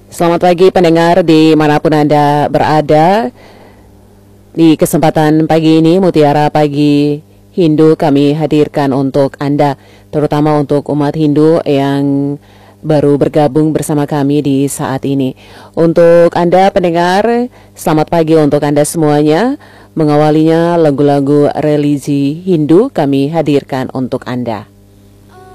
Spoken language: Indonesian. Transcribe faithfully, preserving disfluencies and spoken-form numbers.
Selamat pagi pendengar dimanapun Anda berada. Di kesempatan pagi ini Mutiara Pagi Hindu kami hadirkan untuk Anda, terutama untuk umat Hindu yang baru bergabung bersama kami di saat ini. Untuk Anda pendengar, selamat pagi untuk Anda semuanya. Mengawalinya lagu-lagu religi Hindu kami hadirkan untuk Anda.